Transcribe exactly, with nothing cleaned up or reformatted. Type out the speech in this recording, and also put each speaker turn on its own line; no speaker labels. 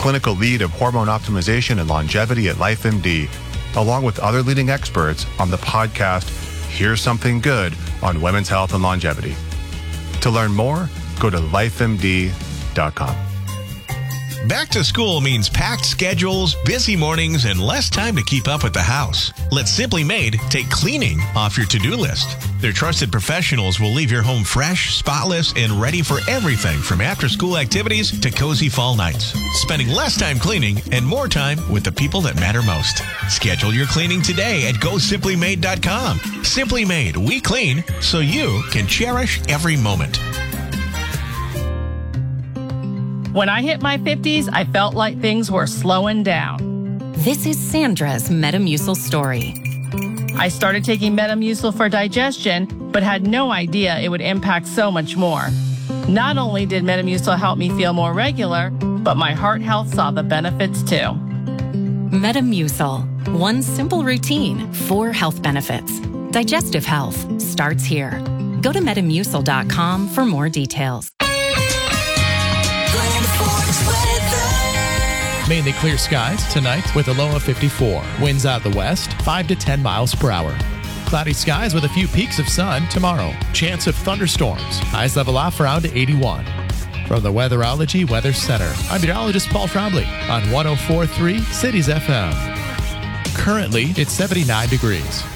clinical lead of hormone optimization and longevity at LifeMD, along with other leading experts on the podcast Here's Something Good on Women's Health and Longevity. To learn more, go to life M D dot com.
Back to school means packed schedules, busy mornings, and less time to keep up with the house. Let Simply Made take cleaning off your to-do list. Their trusted professionals will leave your home fresh, spotless, and ready for everything from after-school activities to cozy fall nights. Spending less time cleaning and more time with the people that matter most. Schedule your cleaning today at go simply made dot com. Simply Made, we clean so you can cherish every moment.
When I hit my fifties, I felt like things were slowing down.
This is Sandra's Metamucil story.
I started taking Metamucil for digestion, but had no idea it would impact so much more. Not only did Metamucil help me feel more regular, but my heart health saw the benefits too.
Metamucil, one simple routine, four health benefits. Digestive health starts here. Go to metamucil dot com for more details.
Mainly clear skies tonight with a low of fifty-four. Winds out the west, five to ten miles per hour. Cloudy skies with a few peaks of sun tomorrow. Chance of thunderstorms. Highs level off around eighty-one. From the Weatherology Weather Center, I'm meteorologist Paul Trombley on one oh four point three Cities F M. Currently, it's seventy-nine degrees.